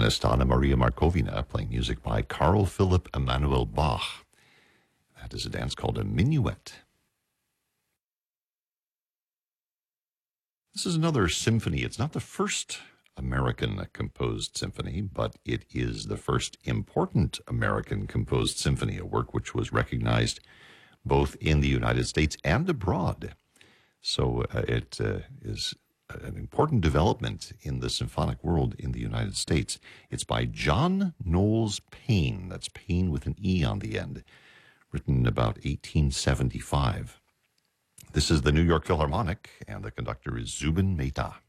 pianist Anna Maria Markovina playing music by Carl Philipp Emanuel Bach. That is a dance called a minuet. This is another symphony. It's not the first American-composed symphony, but it is the first important American-composed symphony, a work which was recognized both in the United States and abroad. So it is an important development in the symphonic world in the United States. It's by John Knowles Paine. That's Paine with an E on the end, written about 1875. This is the New York Philharmonic, and the conductor is Zubin Mehta.